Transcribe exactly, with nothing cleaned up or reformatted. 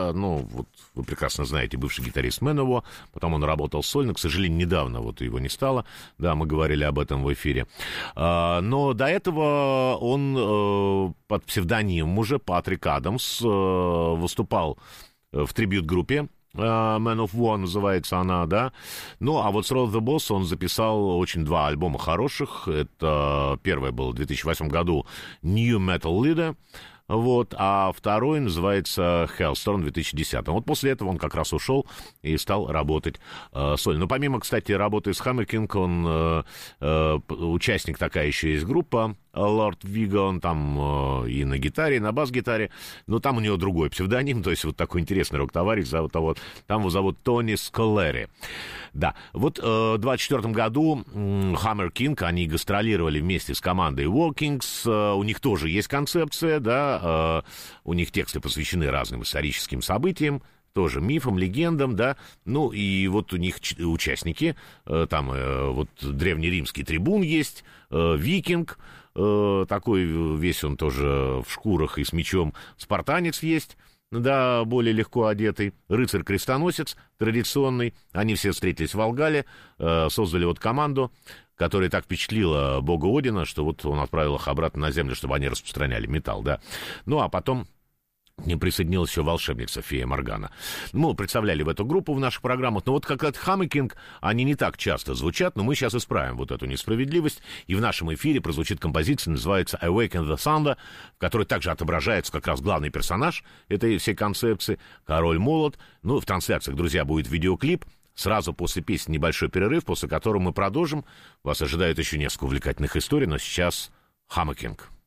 да, ну, вот вы прекрасно знаете, бывший гитарист Manowar, потом он работал сольно, к сожалению, недавно вот его не стало, да, мы говорили об этом в эфире. Но до этого он под псевдонимом уже Патрик Адамс выступал в трибьют-группе, Man of War называется она, да. Ну, а вот с Roll the Boss он записал очень два альбома хороших. Это первый был в две тысячи восьмом году New Metal Leader, вот, а второй называется Hellstorm в две тысячи десятом. Вот после этого он как раз ушел и стал работать э, сольно. Но помимо, кстати, работы с Hammer King, он э, э, участник такая еще есть группа Lord Vigo, он там э, и на гитаре, и на бас-гитаре, но там у него другой псевдоним, то есть вот такой интересный рок-товарищ, зовут его, там его зовут Тони Сколери. Да, вот э, в двадцать четвёртом году э, Hammer King, они гастролировали вместе с командой Walkings, э, у них тоже есть концепция, да, э, у них тексты посвящены разным историческим событиям, тоже мифам, легендам, да, ну, и вот у них ч- участники, э, там э, вот древнеримский трибун есть, э, викинг, э, такой весь он тоже в шкурах и с мечом, спартанец есть, да, более легко одетый, рыцарь-крестоносец традиционный, они все встретились в Волгале, э, создали вот команду, которая так впечатлила бога Одина, что вот он отправил их обратно на землю, чтобы они распространяли металл, да, ну, а потом к ним присоединилась еще волшебница Фея Моргана. Мы представляли в эту группу в наших программах, но вот как этот Hammer King, они не так часто звучат, но мы сейчас исправим вот эту несправедливость, и в нашем эфире прозвучит композиция, называется Awaken the Thunder, в которой также отображается как раз главный персонаж этой всей концепции, Король Молот. Ну, в трансляциях, друзья, будет видеоклип. Сразу после песни небольшой перерыв, после которого мы продолжим. Вас ожидает еще несколько увлекательных историй, но сейчас Hammer King.